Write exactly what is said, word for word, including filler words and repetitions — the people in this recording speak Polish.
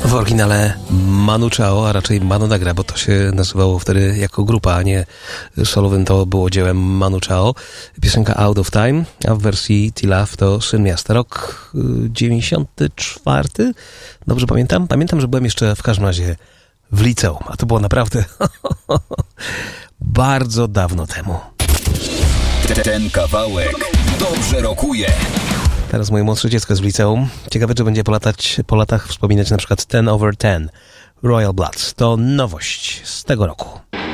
W oryginale Manu Chao, a raczej Manu Nagra, bo to się nazywało wtedy jako grupa, a nie solowym, to było dziełem Manu Chao. Piosenka Out of Time, a w wersji T-Love to Syn Miasta. Rok dziewięćdziesiąty czwarty. Dobrze pamiętam? Pamiętam, że byłem jeszcze w każdym razie w liceum, a to było naprawdę bardzo dawno temu. Ten kawałek dobrze rokuje. Teraz moje młodsze dziecko jest w liceum. Ciekawe, czy będzie po, latać, po latach wspominać na przykład ten over ten Royal Blood. To nowość z tego roku.